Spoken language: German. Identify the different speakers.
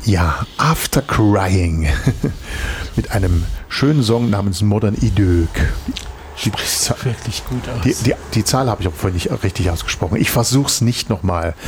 Speaker 1: Ja, After Crying mit einem schönen Song namens Modern Idyll.
Speaker 2: Sprichst du wirklich gut aus.
Speaker 1: Die Zahl habe ich auch vorhin nicht richtig ausgesprochen. Ich versuche es nicht nochmal.